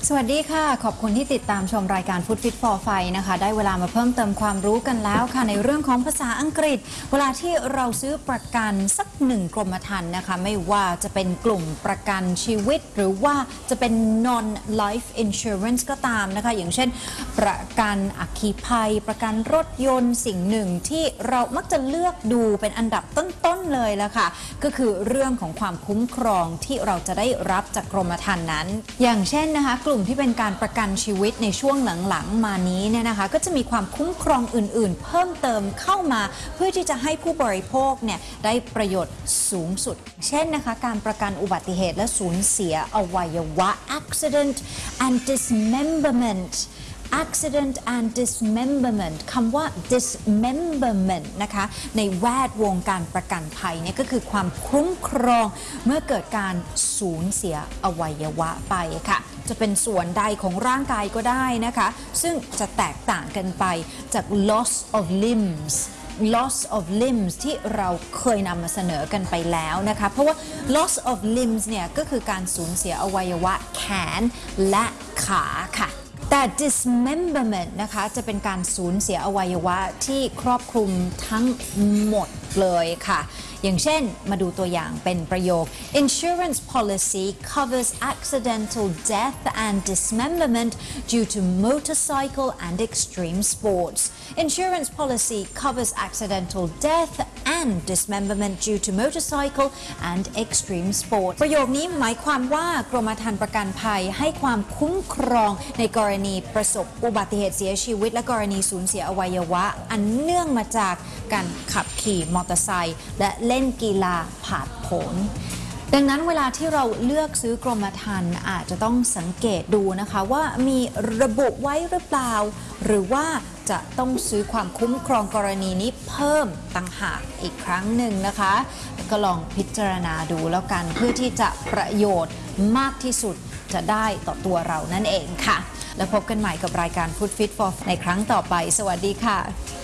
สวัสดีค่ะขอบคุณที่ติดตามชมรายการ Food Fit for Fight นะคะได้เวลามาเพิ่มเติมความรู้กันแล้วค่ะในเรื่องของภาษาอังกฤษเวลาที่เราซื้อประกันสักหนึ่งกรมธรรม์นะคะไม่ว่าจะเป็นกลุ่มประกันชีวิตหรือว่าจะเป็น non life insurance ก็ตามนะคะอย่างเช่นประกันอัคคีภัยประกันรถยนต์สิ่งหนึ่งที่เรามักจะเลือกดูเป็นอันดับต้นๆเลยละค่ะก็คือเรื่องของความคุ้มครองที่เราจะได้รับจากกรมธรรม์นั้นอย่างเช่นนะคะกลุ่มที่เป็นการประกันชีวิตในช่วงหลังๆมานี้เนี่ยนะคะก็จะมีความคุ้มครองอื่นๆเพิ่มเติมเข้ามาเพื่อที่จะให้ผู้บริโภคเนี่ยได้ประโยชน์สูงสุดเช่นนะคะการประกันอุบัติเหตุและสูญเสียอวัยวะ accident and dismemberment accident and dismemberment คำว่า dismemberment นะคะในแวดวงการประกันภัยเนี่ยก็คือความคุ้มครองเมื่อเกิดการสูญเสียอวัยวะไปค่ะจะเป็นส่วนใดของร่างกายก็ได้นะคะซึ่งจะแตกต่างกันไปจาก loss of limbs of limbs ที่เราเคยนำมาเสนอกันไปแล้วนะคะเพราะว่า loss of limbs เนี่ยก็คือการสูญเสียอวัยวะแขนและขาค่ะแต่ dismemberment นะคะจะเป็นการสูญเสียอวัยวะที่ครอบคลุมทั้งหมดเลยค่ะอย่างเช่นมาดูตัวอย่างเป็นประโยค Insurance policy covers accidental death and dismemberment due to motorcycle and extreme sports. Insurance policy covers accidental death and dismemberment due to motorcycle and extreme sports. ประโยคนี้หมายความว่ากรมธรรม์ประกันภัยให้ความคุ้มครองในกรณีประสบอุบัติเหตุเสียชีวิตและกรณีสูญเสียอวัยวะอันเนื่องมาจากการขับขี่มอเตอร์ไซค์และเล่นกีฬาผาดโผนดังนั้นเวลาที่เราเลือกซื้อกรมธรรม์อาจจะต้องสังเกตดูนะคะว่ามีระบุไว้หรือเปล่าหรือว่าจะต้องซื้อความคุ้มครองกรณีนี้เพิ่มต่างหากอีกครั้งหนึ่งนะคะก็ลองพิจารณาดูแล้วกันเพื่อที่จะประโยชน์มากที่สุดจะได้ต่อตัวเรานั่นเองค่ะแล้วพบกันใหม่กับรายการ Food Fit for ในครั้งต่อไปสวัสดีค่ะ